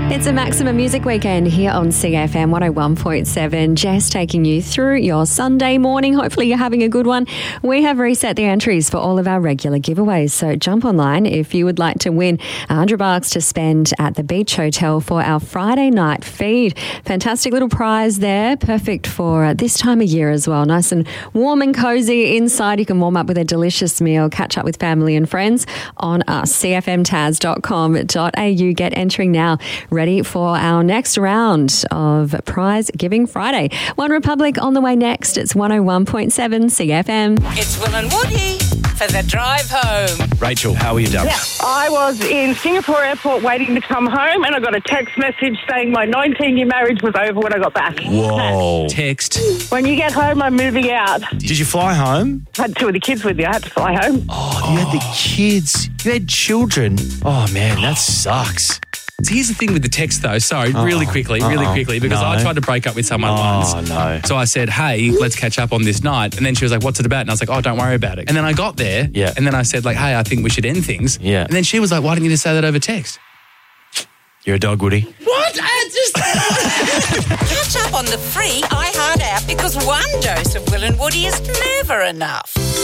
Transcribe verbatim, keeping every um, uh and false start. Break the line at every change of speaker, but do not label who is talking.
It's a Maximum Music Weekend here on C F M one oh one point seven. Jess taking you through your Sunday morning. Hopefully you're having a good one. We have reset the entries for all of our regular giveaways. So jump online if you would like to win one hundred bucks to spend at the Beach Hotel for our Friday night feed. Fantastic little prize there. Perfect for this time of year as well. Nice and warm and cozy inside. You can warm up with a delicious meal, catch up with family and friends on us. c f m taz dot com dot a u. Get entering now. Ready for our next round of Prize Giving Friday. One Republic on the way next. It's one oh one point seven C F M.
It's Will and Woody for the drive home.
Rachel, how are you done?
Yeah, I was in Singapore airport waiting to come home and I got a text message saying my nineteen-year marriage was over when I got back.
Whoa. Text.
When you get home, I'm moving out.
Did you fly home?
I had two of the kids with me. I had to fly home.
Oh, you had the kids. You had children. Oh, man, that sucks.
So here's the thing with the text, though. Sorry, really
Uh-oh.
quickly, really
Uh-oh.
quickly, because
No.
I tried to break up with someone
Oh,
once.
no.
So I said, hey, let's catch up on this night. And then she was like, what's it about? And I was like, oh, don't worry about it. And then I got there.
Yeah.
And then I said, like, hey, I think we should end things.
Yeah.
And then she was like, why didn't you just say that over text?
You're a dog, Woody.
What? I just...
Catch up on the free iHeart app because one dose of Will and Woody is never enough.